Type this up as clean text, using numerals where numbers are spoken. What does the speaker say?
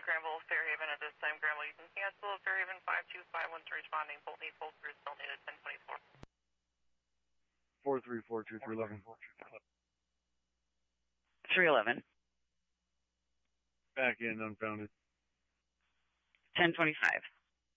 Granville, Fairhaven at this time. Granville, you can cancel. Fairhaven 52513 responding. Bolt need pull through, still needed 1024. 4342311. 311. Back in, unfounded. 1025.